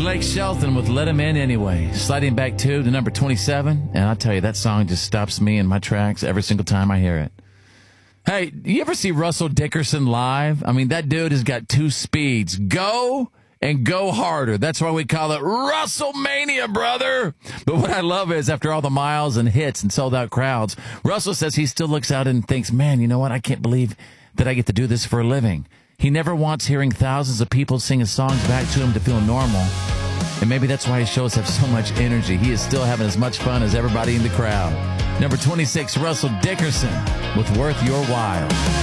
Blake Shelton with Let Him In Anyway. Sliding back to number 27. And I'll tell you, that song just stops me in my tracks every single time I hear it. Hey, you ever see Russell Dickerson live? I mean, that dude has got two speeds. Go and go harder. That's why we call it Russellmania, brother. But what I love is after all the miles and hits and sold out crowds, Russell says he still looks out and thinks, man, you know what? I can't believe that I get to do this for a living. He never wants hearing thousands of people sing his songs back to him to feel normal. And maybe that's why his shows have so much energy. He is still having as much fun as everybody in the crowd. Number 26, Russell Dickerson with Worth Your While.